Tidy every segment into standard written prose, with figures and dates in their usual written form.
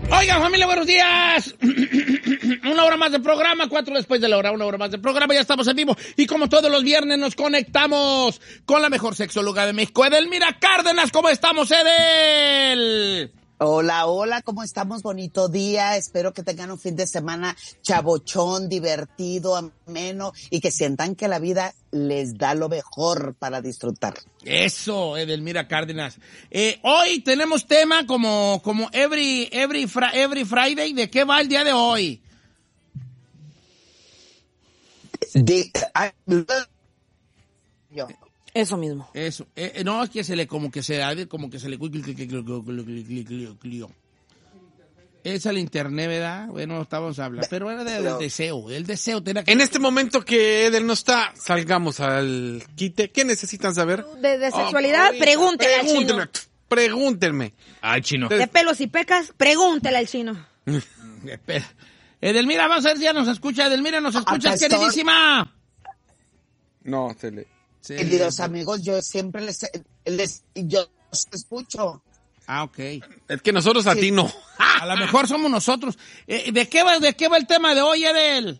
Oigan, familia, buenos días. Una hora más de programa, 4 después de la hora, una hora más de programa, ya estamos en vivo. Y como todos los viernes nos conectamos con la mejor sexóloga de México, Edelmira Cárdenas. ¿Cómo estamos, Edel? Hola, hola, ¿cómo estamos? Bonito día. Espero que tengan un fin de semana chabochón, divertido, ameno y que sientan que la vida les da lo mejor para disfrutar. Eso, Edelmira Cárdenas. Hoy tenemos tema como every Friday. ¿De qué va el día de hoy? Eso mismo. Eso. No, es que se le es el internet, ¿verdad? Bueno, estábamos hablando. Pero era del deseo. El deseo tenía que... En este momento que Edel no está, salgamos al quite. ¿Qué necesitan saber? De sexualidad, pregúntele al chino. Pregúntenme. Al chino. De pelos y pecas, pregúntele al chino. Espera. Edelmira, vamos a ver si ya nos escucha. Edelmira, ¿nos escuchas, queridísima? No, se le... Sí. Queridos amigos, yo siempre les escucho. Ah, ok. Es que nosotros a ti no. A lo mejor somos nosotros. ¿De qué va el tema de hoy, Edel?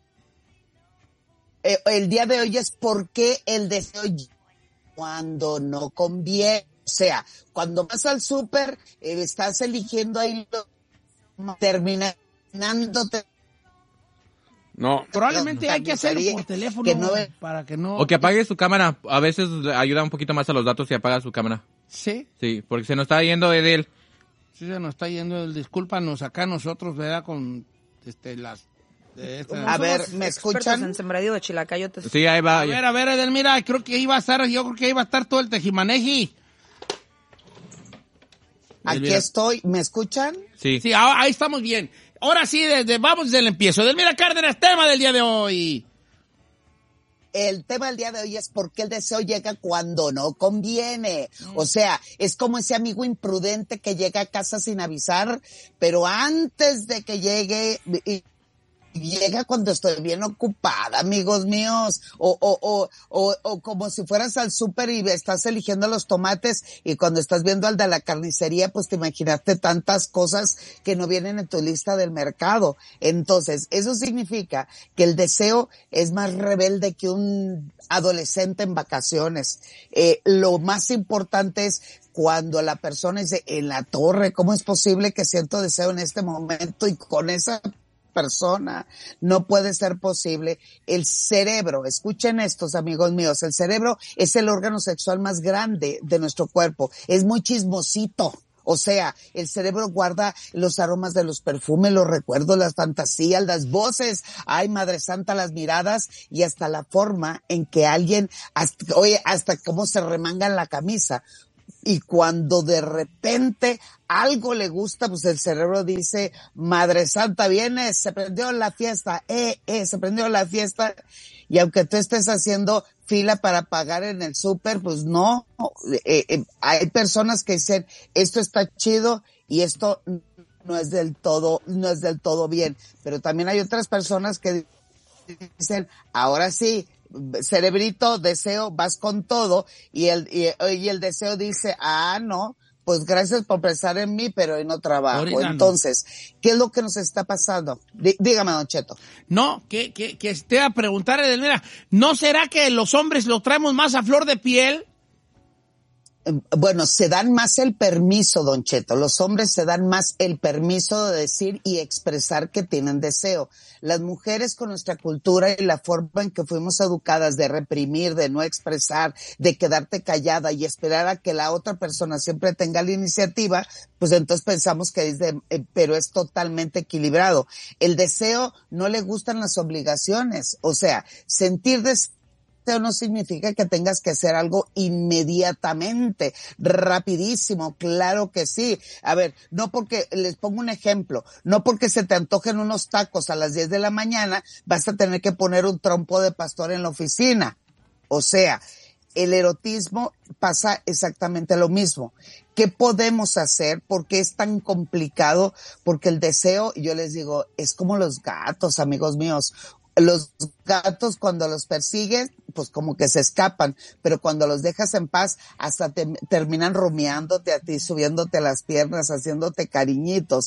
El día de hoy es por qué el deseo cuando no conviene. O sea, cuando vas al súper, estás eligiendo ahí, terminándote. No. Probablemente hay que hacerlo por teléfono que no, para que no... O que apague su cámara. A veces ayuda un poquito más a los datos si apaga su cámara. ¿Sí? Sí, porque se nos está yendo Edel. Sí, se nos está yendo. Discúlpanos acá nosotros, ¿verdad? Con las... A ver, ¿me escuchan? En sembradío de chilacayotes. Sí, ahí va. A ver, Edelmira, yo creo que ahí va a estar todo el tejimaneji. Aquí estoy, ¿me escuchan? Sí. Sí, ahí estamos bien. Ahora sí, vamos desde el empiezo. Edelmira Cárdenas, tema del día de hoy. El tema del día de hoy es por qué el deseo llega cuando no conviene. O sea, es como ese amigo imprudente que llega a casa sin avisar, pero antes de que llegue... llega cuando estoy bien ocupada, amigos míos, o como si fueras al súper y estás eligiendo los tomates y cuando estás viendo al de la carnicería, pues te imaginaste tantas cosas que no vienen en tu lista del mercado. Entonces, eso significa que el deseo es más rebelde que un adolescente en vacaciones. Lo más importante es cuando la persona dice, en la torre, ¿cómo es posible que siento deseo en este momento? Y con esa persona no puede ser posible. El cerebro, escuchen estos amigos míos, el cerebro es el órgano sexual más grande de nuestro cuerpo, es muy chismosito. O sea, el cerebro guarda los aromas de los perfumes, los recuerdos, las fantasías, las voces, ay, Madre Santa, las miradas y hasta la forma en que alguien, hasta cómo se remanga en la camisa. Y cuando de repente algo le gusta, pues el cerebro dice, Madre Santa, viene, se prendió la fiesta, se prendió la fiesta. Y aunque tú estés haciendo fila para pagar en el súper, pues no, hay personas que dicen, esto está chido y esto no es del todo bien. Pero también hay otras personas que dicen, ahora sí, cerebrito, deseo, vas con todo, y el deseo dice, no, pues gracias por pensar en mí, pero hoy no trabajo. Ahorita entonces, no. ¿Qué es lo que nos está pasando? Dígame, Don Cheto. No, que esté a preguntar, Edelmira, ¿no será que los hombres lo traemos más a flor de piel? Bueno, se dan más el permiso, Don Cheto. Los hombres se dan más el permiso de decir y expresar que tienen deseo. Las mujeres, con nuestra cultura y la forma en que fuimos educadas de reprimir, de no expresar, de quedarte callada y esperar a que la otra persona siempre tenga la iniciativa, pues entonces pensamos que pero es totalmente equilibrado. El deseo no le gustan las obligaciones. O sea, sentir deseo no significa que tengas que hacer algo inmediatamente, rapidísimo, claro que sí. A ver, no porque, les pongo un ejemplo, no porque se te antojen unos tacos a las 10 de la mañana, vas a tener que poner un trompo de pastor en la oficina. O sea, el erotismo pasa exactamente lo mismo. ¿Qué podemos hacer? ¿Por qué es tan complicado? Porque el deseo, yo les digo, es como los gatos, amigos míos. Los gatos cuando los persigues, pues como que se escapan, pero cuando los dejas en paz, hasta terminan rumiándote a ti, subiéndote las piernas, haciéndote cariñitos.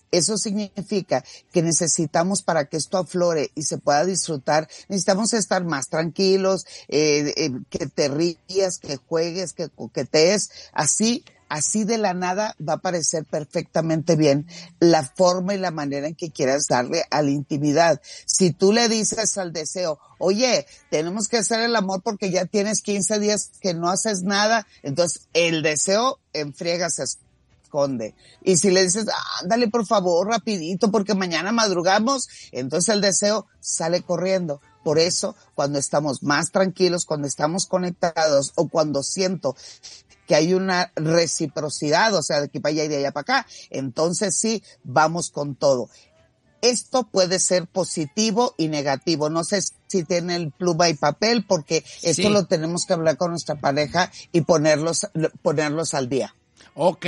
Eso significa que necesitamos, para que esto aflore y se pueda disfrutar, necesitamos estar más tranquilos, que te rías, que juegues, que coquetees, así de la nada va a parecer perfectamente bien la forma y la manera en que quieras darle a la intimidad. Si tú le dices al deseo, oye, tenemos que hacer el amor porque ya tienes 15 días que no haces nada, entonces el deseo en friega se esconde. Y si le dices, ándale por favor, rapidito, porque mañana madrugamos, entonces el deseo sale corriendo. Por eso, cuando estamos más tranquilos, cuando estamos conectados, o cuando siento que hay una reciprocidad, o sea, de aquí para allá y de allá para acá, entonces sí, vamos con todo. Esto puede ser positivo y negativo. No sé si tiene el pluma y papel, porque esto lo tenemos que hablar con nuestra pareja y ponerlos al día. Ok.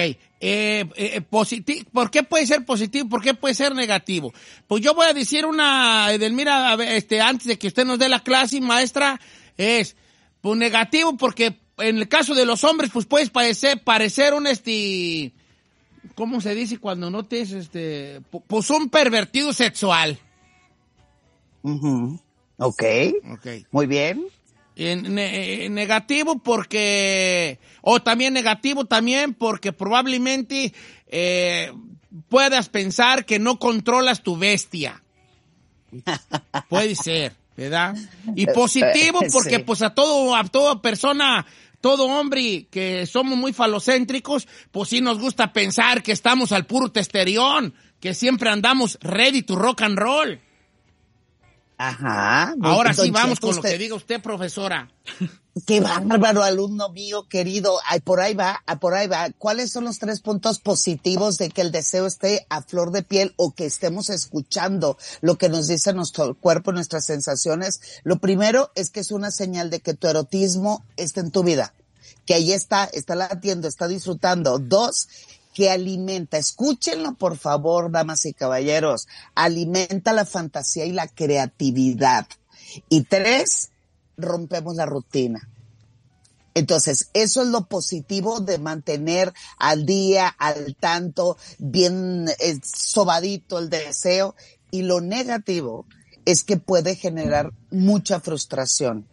¿Por qué puede ser positivo? ¿Por qué puede ser negativo? Pues yo voy a decir una, Edelmira, antes de que usted nos dé la clase, maestra, pues negativo porque en el caso de los hombres, pues puedes parecer un ¿cómo se dice cuando no te es pues un pervertido sexual? Uh-huh. Okay. Muy bien. Negativo porque, negativo también porque probablemente puedas pensar que no controlas tu bestia. Puede ser, ¿verdad? Y positivo porque sí, pues a toda persona, todo hombre que somos muy falocéntricos, pues sí nos gusta pensar que estamos al puro testerión, que siempre andamos ready to rock and roll. Ajá. Ahora sí vamos con lo que diga usted, profesora. Qué bárbaro, alumno mío querido. Ay, por ahí va. ¿Cuáles son los 3 puntos positivos de que el deseo esté a flor de piel o que estemos escuchando lo que nos dice nuestro cuerpo, nuestras sensaciones? Lo primero es que es una señal de que tu erotismo está en tu vida, que ahí está latiendo, está disfrutando. 2, que alimenta, escúchenlo por favor, damas y caballeros, alimenta la fantasía y la creatividad. Y 3, rompemos la rutina. Entonces, eso es lo positivo de mantener al día, al tanto, bien sobadito el deseo. Y lo negativo es que puede generar mucha frustración.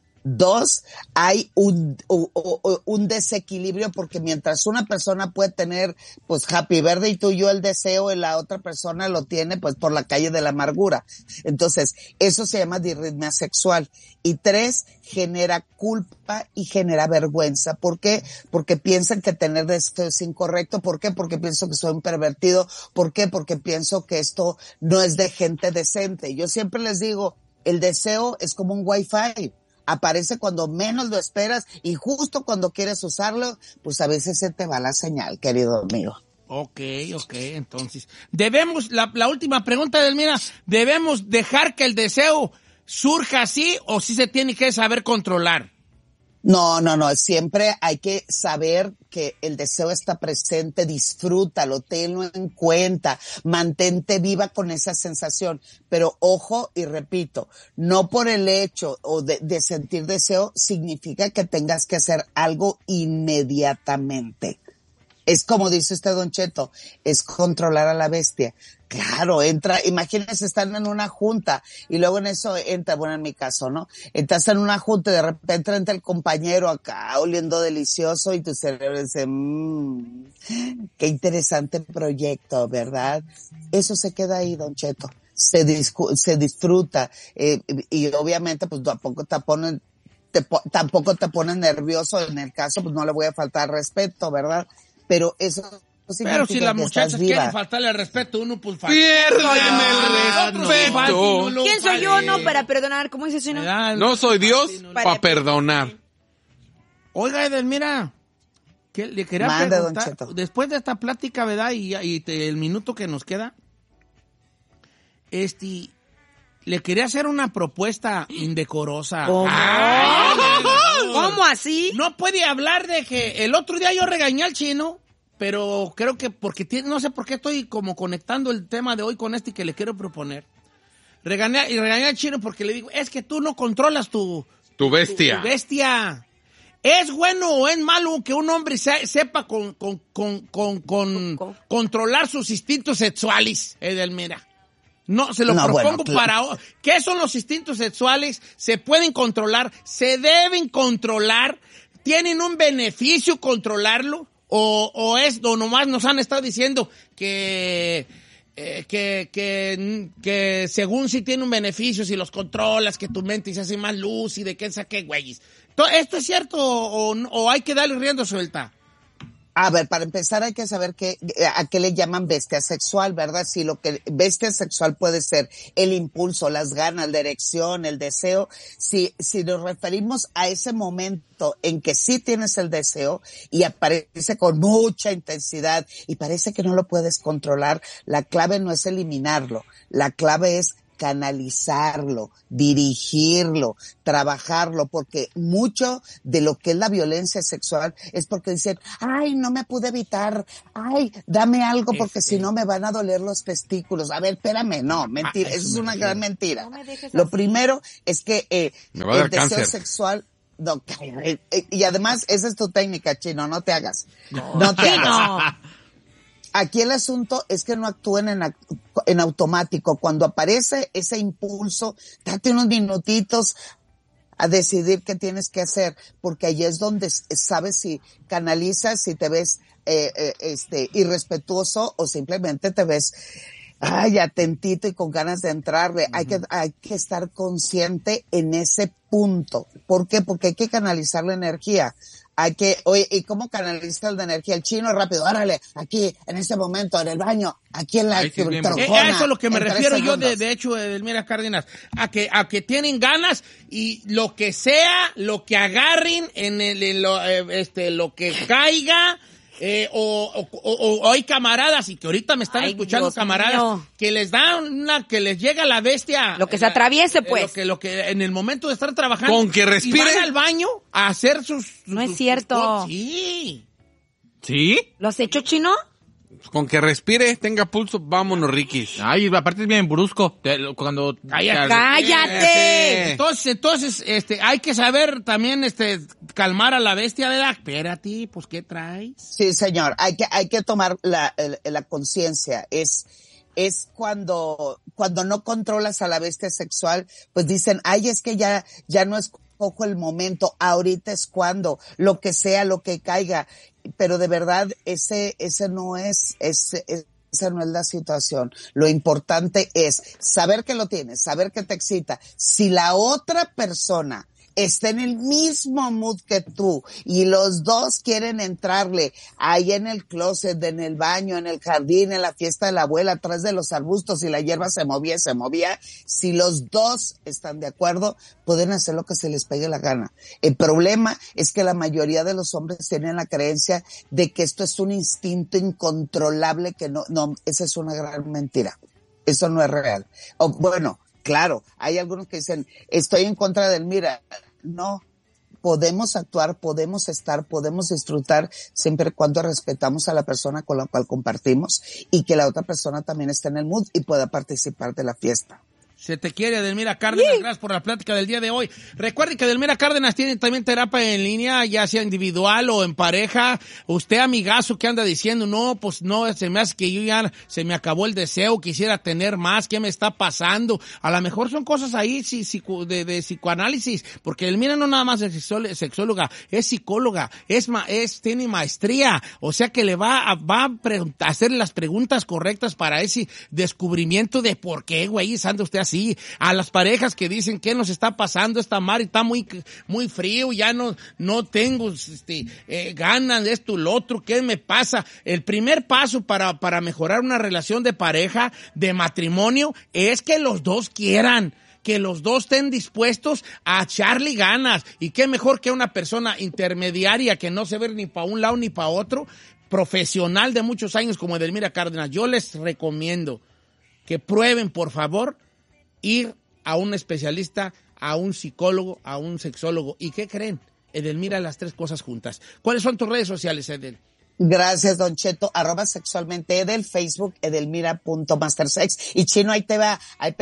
2, hay un desequilibrio porque mientras una persona puede tener pues happy birthday tú y yo el deseo y la otra persona lo tiene pues por la calle de la amargura. Entonces, eso se llama disritmia sexual. Y 3, genera culpa y genera vergüenza. ¿Por qué? Porque piensan que tener deseo es incorrecto. ¿Por qué? Porque pienso que soy un pervertido. ¿Por qué? Porque pienso que esto no es de gente decente. Yo siempre les digo, el deseo es como un wifi. Aparece cuando menos lo esperas y justo cuando quieres usarlo, pues a veces se te va la señal, querido amigo. Ok, entonces, la última pregunta, Edelmira, ¿debemos dejar que el deseo surja así o sí se tiene que saber controlar? No, siempre hay que saber que el deseo está presente, disfrútalo, tenlo en cuenta, mantente viva con esa sensación, pero ojo y repito, no por el hecho de sentir deseo significa que tengas que hacer algo inmediatamente. Es como dice usted, Don Cheto, es controlar a la bestia. Claro, imagínense, están en una junta y luego en eso entra, bueno, en mi caso, ¿no? Estás en una junta y de repente entra el compañero acá oliendo delicioso y tu cerebro dice, qué interesante proyecto, ¿verdad? Eso se queda ahí, Don Cheto. Se disfruta, y obviamente pues tampoco te pones nervioso en el caso, pues no le voy a faltar respeto, ¿verdad? Pero eso pero si las muchachas quieren faltarle el respeto, uno pues ¡piérdeme el respeto! ¿Quién soy yo no para perdonar? ¿Cómo dice si no? No soy Dios para perdonar. Oiga, Edelmira, que le quería preguntar, después de esta plática, ¿verdad? Y el minuto que nos queda, le quería hacer una propuesta indecorosa. ¿Cómo así? No puede hablar de que el otro día yo regañé al chino, pero creo que no sé por qué estoy como conectando el tema de hoy con que le quiero proponer. Regañé al chino porque le digo, es que tú no controlas tu bestia. Tu bestia. ¿Es bueno o es malo que un hombre sepa controlar sus instintos sexuales, Edelmira? No, se lo propongo para... ¿Qué son los instintos sexuales? ¿Se pueden controlar? ¿Se deben controlar? ¿Tienen un beneficio controlarlo? ¿O nomás nos han estado diciendo que según si tiene un beneficio, si los controlas, que tu mente se hace más lúcida, que saque güeyes? ¿Esto es cierto o hay que darle rienda suelta? A ver, para empezar hay que saber a qué le llaman bestia sexual, ¿verdad? Si lo que bestia sexual puede ser el impulso, las ganas, la erección, el deseo. Si nos referimos a ese momento en que sí tienes el deseo y aparece con mucha intensidad y parece que no lo puedes controlar, la clave no es eliminarlo, la clave es canalizarlo, dirigirlo, trabajarlo, porque mucho de lo que es la violencia sexual es porque dicen, ay, no me pude evitar, ay, dame algo porque si no me van a doler los testículos. A ver, espérame, no, mentira, eso es una gran mentira. No lo primero es que el deseo cáncer sexual... No, y además, esa es tu técnica, Chino, no te hagas. No te hagas. Aquí el asunto es que no actúen en automático. Cuando aparece ese impulso, date unos minutitos a decidir qué tienes que hacer, porque ahí es donde sabes si canalizas, si te ves irrespetuoso o simplemente te ves atentito y con ganas de entrarle. Hay que estar consciente en ese punto. ¿Por qué? Porque hay que canalizar la energía. Oye, ¿y cómo canalizas la energía? El Chino rápido, órale, aquí, en este momento, en el baño, aquí en la trocona. Eso es lo que me refiero yo, de hecho, Edelmira Cárdenas, a que tienen ganas y lo que sea, lo que agarren, lo que caiga, o hay camaradas, y que ahorita me están escuchando, Dios camaradas, mío, que les dan que les llega la bestia. Lo que se atraviese, pues. Lo que en el momento de estar trabajando. Con que respire. Y van al baño a hacer sus... No es cierto. Sí. ¿Sí? ¿Lo has hecho, Chino? Con que respire, tenga pulso, vámonos, Riquis. Ay, aparte es bien brusco. Cuando... ¡Cállate! Entonces, hay que saber también, calmar a la bestia, ¿verdad? Espérate, pues, ¿qué traes? Sí, señor. Hay que tomar la conciencia. Es cuando no controlas a la bestia sexual, pues dicen, ay, es que ya no es poco el momento, ahorita es cuando, lo que sea, lo que caiga. Pero de verdad, esa no es la situación. Lo importante es saber que lo tienes, saber que te excita. Si la otra persona está en el mismo mood que tú y los dos quieren entrarle ahí en el closet, en el baño, en el jardín, en la fiesta de la abuela, atrás de los arbustos y la hierba se movía, si los dos están de acuerdo, pueden hacer lo que se les pegue la gana. El problema es que la mayoría de los hombres tienen la creencia de que esto es un instinto incontrolable, que no, esa es una gran mentira. Eso no es real. O bueno, claro, hay algunos que dicen, estoy en contra del mira. No, podemos actuar, podemos estar, podemos disfrutar siempre y cuando respetamos a la persona con la cual compartimos y que la otra persona también esté en el mood y pueda participar de la fiesta. Se te quiere, Edelmira Cárdenas. Gracias por la plática del día de hoy. Recuerde que Edelmira Cárdenas tiene también terapia en línea, ya sea individual o en pareja. Usted, amigazo, que anda diciendo, no, pues no, se me hace que yo ya se me acabó el deseo, quisiera tener más, ¿qué me está pasando? A lo mejor son cosas ahí de psicoanálisis, porque Edelmira no nada más es sexóloga, es psicóloga, tiene maestría, o sea que le va a hacer las preguntas correctas para ese descubrimiento de por qué, güey, anda usted así. A las parejas que dicen, ¿qué nos está pasando? Esta mar está muy frío, ya no tengo ganas de esto, lo otro, ¿qué me pasa? El primer paso para mejorar una relación de pareja, de matrimonio, es que los dos quieran, que los dos estén dispuestos a echarle ganas. Y qué mejor que una persona intermediaria que no se ve ni para un lado ni para otro, profesional de muchos años como Edelmira Cárdenas. Yo les recomiendo que prueben, por favor, ir a un especialista, a un psicólogo, a un sexólogo. ¿Y qué creen? Edelmira, las tres cosas juntas. ¿Cuáles son tus redes sociales, Edel? Gracias, Don Cheto. @sexualmente Edel, Facebook, edelmira.mastersex. Y Chino, ahí te va,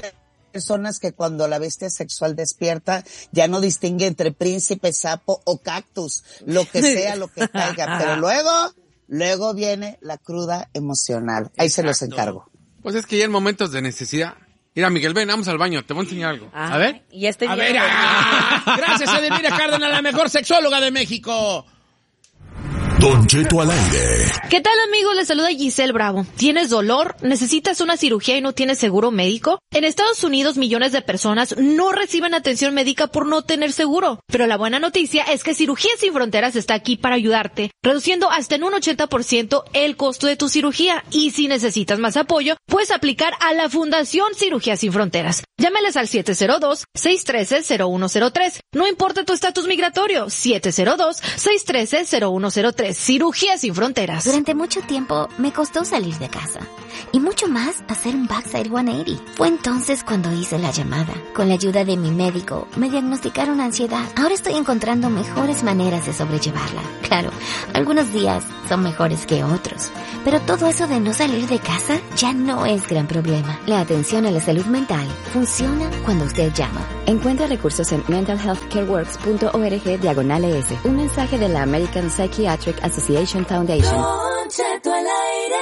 personas que cuando la bestia sexual despierta ya no distingue entre príncipe, sapo o cactus, lo que sea, lo que caiga, pero luego viene la cruda emocional. Ahí se los encargo. Pues es que ya en momentos de necesidad. Mira, Miguel, ven, vamos al baño, te voy a enseñar algo. A ver. Y A ver, gracias Edelmira Cárdenas, la mejor sexóloga de México. Don Cheto al aire. ¿Qué tal, amigos? Les saluda Giselle Bravo. ¿Tienes dolor? ¿Necesitas una cirugía y no tienes seguro médico? En Estados Unidos, millones de personas no reciben atención médica por no tener seguro. Pero la buena noticia es que Cirugías Sin Fronteras está aquí para ayudarte, reduciendo hasta en un 80% el costo de tu cirugía. Y si necesitas más apoyo, puedes aplicar a la Fundación Cirugías Sin Fronteras. Llámales al 702-613-0103. No importa tu estatus migratorio, 702-613-0103. Cirugías Sin Fronteras. Durante mucho tiempo me costó salir de casa. Y mucho más hacer un backside 180. Fue entonces cuando hice la llamada. Con la ayuda de mi médico, me diagnosticaron ansiedad. Ahora estoy encontrando mejores maneras de sobrellevarla. Claro, algunos días son mejores que otros. Pero todo eso de no salir de casa ya no es gran problema. La atención a la salud mental funciona cuando usted llama. Encuentra recursos en mentalhealthcareworks.org/ES. Un mensaje de la American Psychiatric Association Foundation. Don Cheto al aire.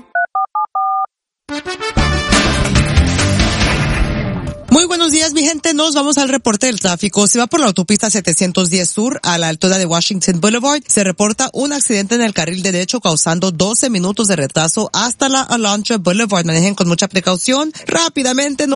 Muy buenos días, mi gente. Nos vamos al reporte del tráfico. Se va por la autopista 710 Sur a la altura de Washington Boulevard. Se reporta un accidente en el carril derecho causando 12 minutos de retraso hasta la Alondra Boulevard. Manejen con mucha precaución. Rápidamente.